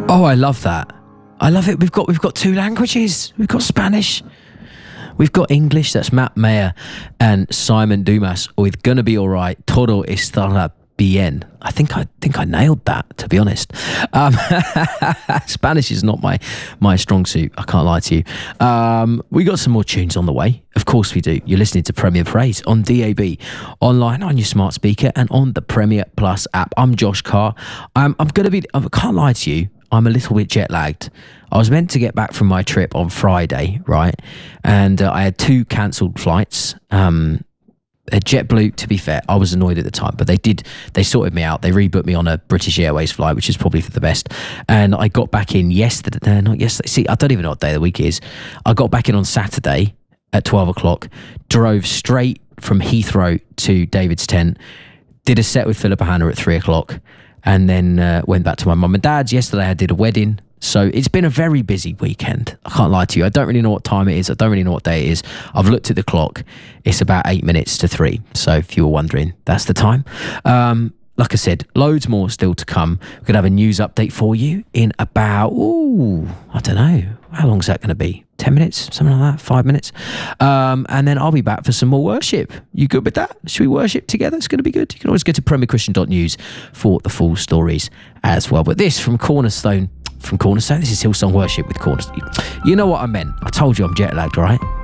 Oh, I love that. I love it. We've got two languages. We've got Spanish. We've got English. That's Matt Mayer and Simon Dumas with Gonna Be Alright. Todo estará bien. I think I nailed that, to be honest. Spanish is not my strong suit. I can't lie to you. We got some more tunes on the way. Of course we do. You're listening to Premier Praise on DAB, online on your smart speaker, and on the Premier Plus app. I'm Josh Carr. I can't lie to you. I'm a little bit jet lagged. I was meant to get back from my trip on Friday, right? And I had 2 cancelled flights. JetBlue, to be fair, I was annoyed at the time, but they sorted me out. They rebooked me on a British Airways flight, which is probably for the best. And I got back in yesterday. Not yesterday. See, I don't even know what day of the week is. I got back in on Saturday at 12 o'clock, drove straight from Heathrow to David's Tent, did a set with Philippa Hanna at 3 o'clock, and then went back to my mum and dad's. Yesterday I did a wedding. So it's been a very busy weekend. I can't lie to you. I don't really know what time it is. I don't really know what day it is. I've looked at the clock. It's about 8 minutes to 3. So if you were wondering, that's the time. Like I said, loads more still to come. We're going to have a news update for you in about, I don't know. How long is that going to be? 10 minutes? Something like that? 5 minutes? And then I'll be back for some more worship. You good with that? Should we worship together? It's going to be good. You can always go to premierchristian.news for the full stories as well. But this from Cornerstone, this is Hillsong Worship with Cornerstone. You know what I meant. I told you I'm jet lagged, right?